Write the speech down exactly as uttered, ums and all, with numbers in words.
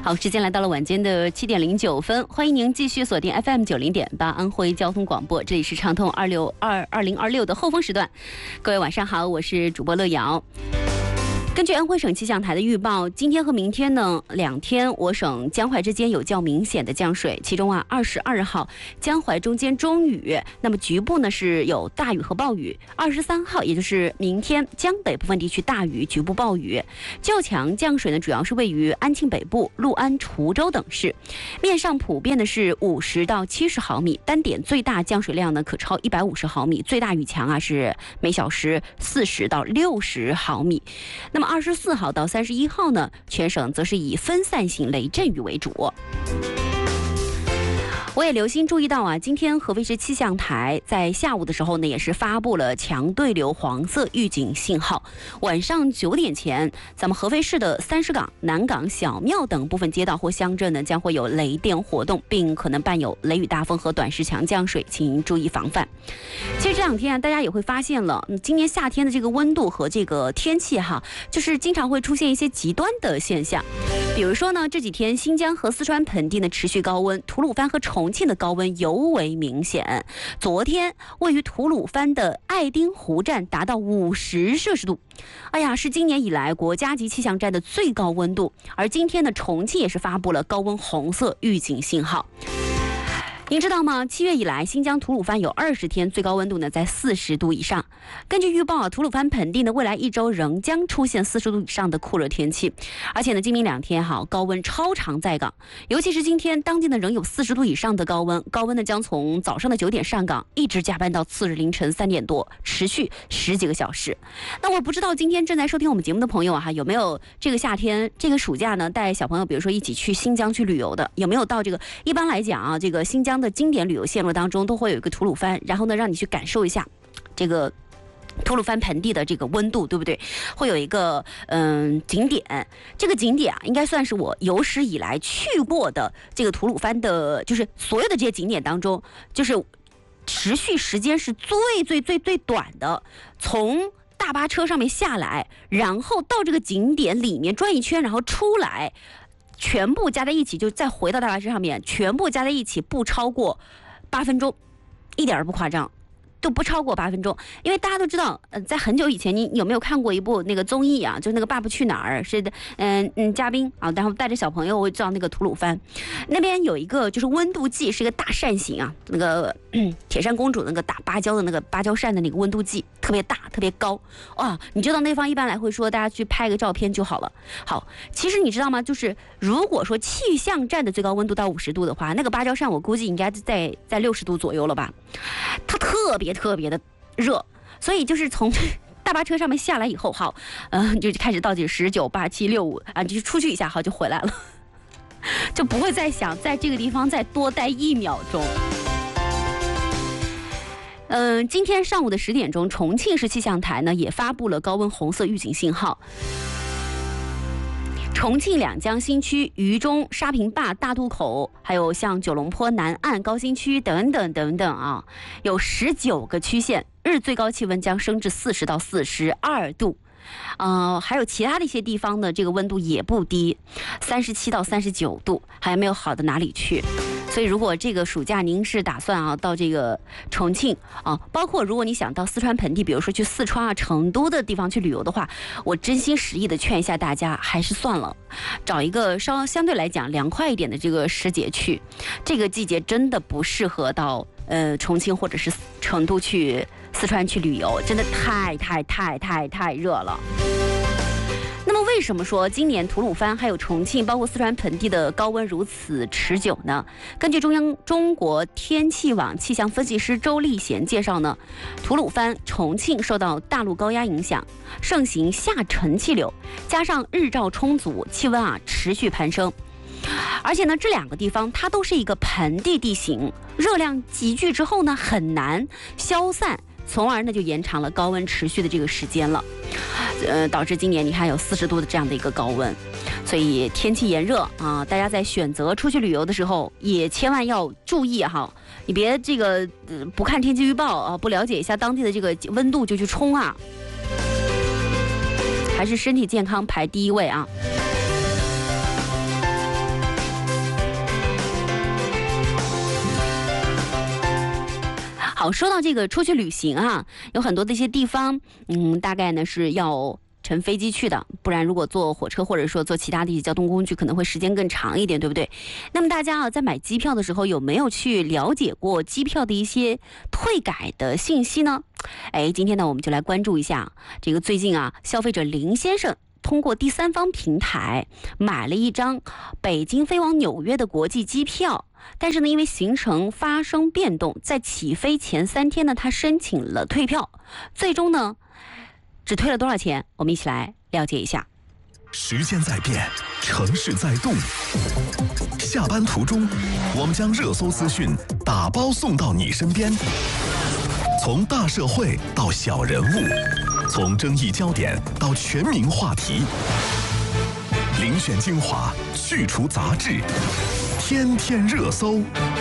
好，时间来到了晚间的七点零九分，欢迎您继续锁定 F M 九零点八安徽交通广播，这里是畅通二六二二零二六的后风时段。各位晚上好，我是主播乐瑶。根据安徽省气象台的预报，今天和明天呢两天，我省江淮之间有较明显的降水，其中啊二十二号江淮中间中雨，那么局部呢是有大雨和暴雨。二十三号，也就是明天，江北部分地区大雨，局部暴雨。较强降水呢主要是位于安庆北部、六安、滁州等市，面上普遍的是五十到七十毫米，单点最大降水量呢可超一百五十毫米，最大雨强啊是每小时四十到六十毫米。那么二十四号到三十一号呢，全省则是以分散性雷阵雨为主。我也留心注意到啊，今天合肥市气象台在下午的时候呢，也是发布了强对流黄色预警信号。晚上九点前，咱们合肥市的三石岗、南岗、小庙等部分街道或乡镇呢，将会有雷电活动，并可能伴有雷雨大风和短时强降水，请注意防范。其实这两天啊，大家也会发现了，嗯，今年夏天的这个温度和这个天气哈，就是经常会出现一些极端的现象。比如说呢，这几天新疆和四川盆地呢持续高温，吐鲁番和重庆的高温尤为明显。昨天位于吐鲁番的爱丁湖站达到五十摄氏度，哎呀，是今年以来国家级气象站的最高温度。而今天呢，重庆也是发布了高温红色预警信号。您知道吗？七月以来，新疆吐鲁番有二十天最高温度呢在四十度以上。根据预报啊，吐鲁番盆地呢未来一周仍将出现四十度以上的酷热天气，而且呢今明两天哈高温超常在岗，尤其是今天当地呢仍有四十度以上的高温，高温呢将从早上的九点上岗，一直加班到次日凌晨三点多，持续十几个小时。那我不知道今天正在收听我们节目的朋友啊，有没有这个夏天这个暑假呢带小朋友，比如说一起去新疆去旅游的，有没有到这个？一般来讲啊，这个新疆的经典旅游线路当中都会有一个吐鲁番，然后呢让你去感受一下这个吐鲁番盆地的这个温度，对不对？会有一个嗯景点，这个景点啊应该算是我有史以来去过的这个吐鲁番的，就是所有的这些景点当中，就是持续时间是最最最最短的。从大巴车上面下来，然后到这个景点里面转一圈，然后出来，全部加在一起，就再回到大巴车上面，全部加在一起不超过八分钟，一点儿不夸张，都不超过八分钟。因为大家都知道，呃，在很久以前，你有没有看过一部那个综艺啊？就是那个《爸爸去哪儿》，是的，嗯嗯，嘉宾啊，然后带着小朋友会到那个吐鲁番，那边有一个就是温度计，是一个大扇形啊，那个嗯、铁扇公主那个打芭蕉的那个芭蕉扇的那个温度计，特别大，特别高哇！你知道那方一般来会说，大家去拍个照片就好了。好，其实你知道吗？就是如果说气象站的最高温度到五十度的话，那个芭蕉扇我估计应该在在六十度左右了吧？它特别特别的热，所以就是从大巴车上面下来以后，好，嗯、呃，就开始倒计十九八七六五啊，就出去一下，好就回来了，就不会再想在这个地方再多待一秒钟。嗯、呃，今天上午的十点钟，重庆市气象台呢也发布了高温红色预警信号。重庆两江新区、渝中、沙坪坝、大渡口，还有像九龙坡南岸、高新区等等等等啊，有十九个区县，日最高气温将升至四十到四十二度。呃，还有其他的一些地方呢，这个温度也不低，三十七到三十九度，还没有好到哪里去。所以如果这个暑假您是打算啊到这个重庆啊，包括如果你想到四川盆地，比如说去四川啊、成都的地方去旅游的话，我真心实意的劝一下大家，还是算了，找一个稍相对来讲凉快一点的这个时节去。这个季节真的不适合到呃重庆或者是成都去四川去旅游，真的太太太太太热了。那么为什么说今年吐鲁番还有重庆包括四川盆地的高温如此持久呢？根据中央中国天气网气象分析师周立贤介绍呢，吐鲁番、重庆受到大陆高压影响，盛行下沉气流，加上日照充足，气温啊持续攀升。而且呢，这两个地方它都是一个盆地地形，热量集聚之后呢很难消散，从而呢就延长了高温持续的这个时间了。呃，导致今年你看有四十度的这样的一个高温，所以天气炎热啊，大家在选择出去旅游的时候也千万要注意哈，你别这个、呃、不看天气预报啊，不了解一下当地的这个温度就去冲啊，还是身体健康排第一位啊。 好，说到这个出去旅行啊，有很多的一些地方，嗯，大概呢是要乘飞机去的，不然如果坐火车或者说坐其他的一些交通工具，可能会时间更长一点，对不对？那么大家啊，在买机票的时候，有没有去了解过机票的一些退改的信息呢？哎，今天呢，我们就来关注一下这个最近啊，消费者林先生通过第三方平台买了一张北京飞往纽约的国际机票，但是呢，因为行程发生变动，在起飞前三天呢，他申请了退票，最终呢，只退了多少钱？我们一起来了解一下。 时间在变，城市在动。下班途中，我们将热搜资讯打包送到你身边。从大社会到小人物，从争议焦点到全民话题，遴选精华，去除杂质，天天热搜。